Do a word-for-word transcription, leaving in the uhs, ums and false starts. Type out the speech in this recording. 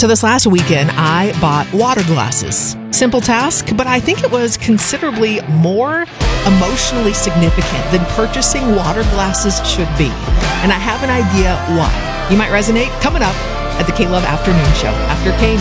So this last weekend, I bought water glasses. Simple task, but I think it was considerably more emotionally significant than purchasing water glasses should be. And I have an idea why. You might resonate. Coming up at the K-Love Afternoon Show after Kane.